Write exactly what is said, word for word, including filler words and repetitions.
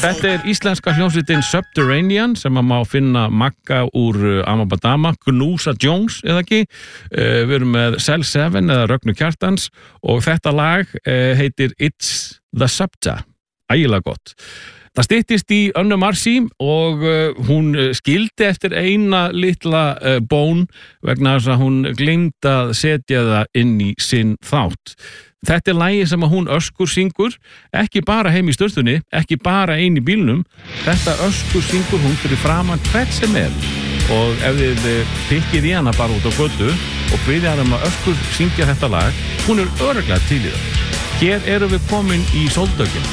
Þetta er íslenska hljómsveitin Subterranean sem að má finna Magga úr Amabadama, Gnúsa Jones eða ekki, uh, við erum með Cell seven eða Rögnu Kjartans og þetta lag uh, heitir It's the Subta, ægilega gott. Það styttist í Önnu Marsi og uh, hún skildi eftir eina litla uh, bón vegna þess að hún gleymdi að setja það inn í sinn þátt. Þetta er lagi sem að hún öskur syngur, ekki bara heim í sturtunni, ekki bara ein í bílnum, þetta öskur syngur hún fyrir framan hvert sem er. Og ef þið pikkið í hana bara út á götu og byrja hana um að öskur syngja þetta lag, hún er örugglega til í það. Hér erum við komin í sóldögin.